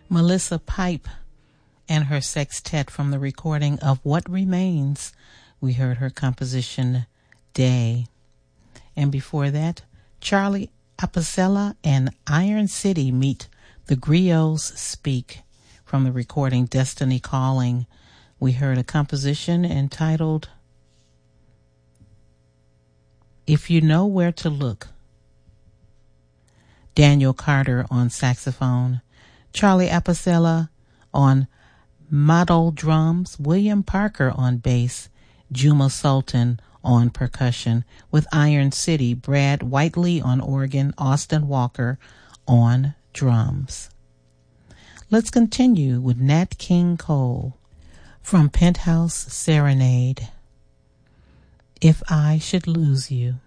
Melissa Pipe and her sextet from the recording of What Remains. We heard her composition, Day. And before that, Charlie Apicella and Iron City meet The Griots Speak from the recording Destiny Calling. We heard a composition entitled If You Know Where to Look. Daniel Carter on saxophone, Charlie Apicella on modal drums, William Parker on bass, Juma Sultan on percussion, with Iron City, Brad Whiteley on organ, Austin Walker on drums. Let's continue with Nat King Cole from Penthouse Serenade, If I Should Lose You.